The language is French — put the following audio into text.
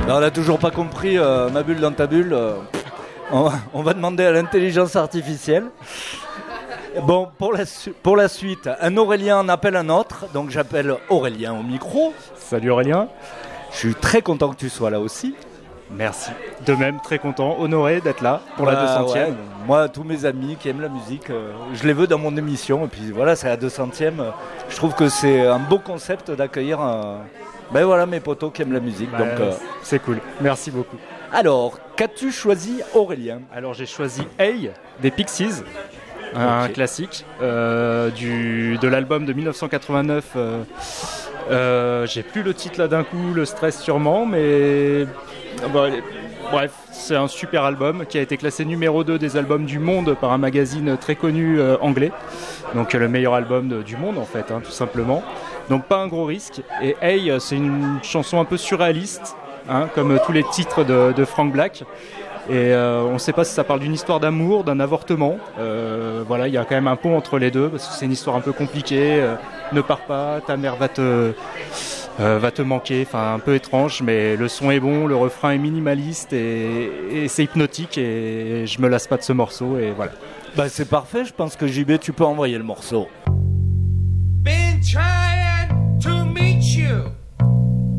Non, on n'a toujours pas compris ma bulle dans ta bulle. On va demander à l'intelligence artificielle. Bon, pour la suite, un Aurélien en appelle un autre. Donc j'appelle Aurélien au micro. Salut Aurélien. Je suis très content que tu sois là aussi. Merci. De même, très content, honoré d'être là pour la 200e. Ouais. Moi, tous mes amis qui aiment la musique, je les veux dans mon émission. Et puis voilà, c'est la 200e. Je trouve que c'est un beau concept d'accueillir mes potos qui aiment la musique. Donc, c'est cool. Merci beaucoup. Alors, qu'as-tu choisi, Aurélien ? Alors, j'ai choisi Hey des Pixies, un classique de l'album de 1989. J'ai plus le titre là d'un coup, le stress sûrement, mais bref, c'est un super album qui a été classé numéro 2 des albums du monde par un magazine très connu anglais. Donc le meilleur album du monde en fait, tout simplement. Donc pas un gros risque. Et Hey, c'est une chanson un peu surréaliste, comme tous les titres de Frank Black. Et on ne sait pas si ça parle d'une histoire d'amour, d'un avortement. Il y a quand même un pont entre les deux parce que c'est une histoire un peu compliquée. Ne pars pas, ta mère va te manquer. Enfin, un peu étrange, mais le son est bon, le refrain est minimaliste et c'est hypnotique. Et je me lasse pas de ce morceau. Et voilà. Bah c'est parfait. Je pense que JB, tu peux envoyer le morceau. Been trying to meet you.